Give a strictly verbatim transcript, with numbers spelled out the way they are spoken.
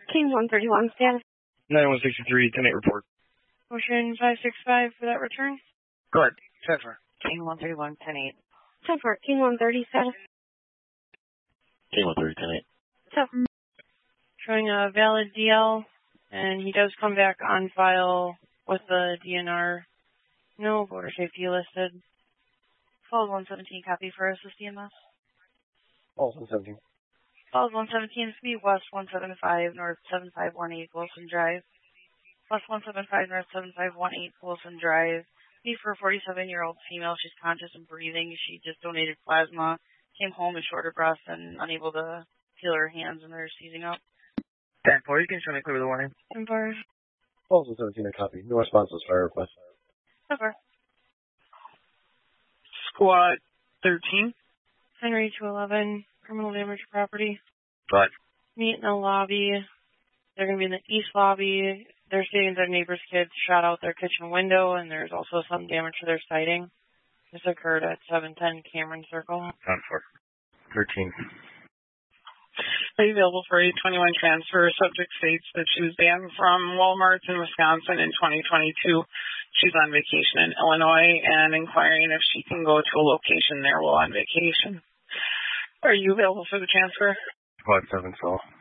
King one thirty-one, status. nine one six three, ten eight report. Motion five six five for that return. Go ahead. ten four. King one thirty-one, ten eight. ten four, King one thirty, status. King one thirty, ten eight. ten. Showing a valid D L, and he does come back on file with the D N R. No border safety listed. Falls one seventeen, copy for assist E M S. Falls one seventeen. Falls one seventeen, speed west one seven five, north seven five one eight, Wilson Drive. West one seven five, north seven five one eight, Wilson Drive. Need for a forty-seven-year-old female. She's conscious and breathing. She just donated plasma. Came home with shorter breath and unable to feel her hands, and they're seizing up. ten four, you can show me clear with the warning. ten four. Falls one seventeen, a copy. No responses, fire request. ten four. Squad thirteen. Henry two eleven, criminal damage to property. Go ahead. Meet in the lobby. They're going to be in the east lobby. They're stating their neighbor's kids shot out their kitchen window, and there's also some damage to their siding. This occurred at seven ten Cameron Circle. ten four. thirteen. Are you available for a twenty-one transfer? Subject states that she was banned from Walmart in Wisconsin in twenty twenty-two. She's on vacation in Illinois and inquiring if she can go to a location there while on vacation. Are you available for the transfer? Squad seven, so.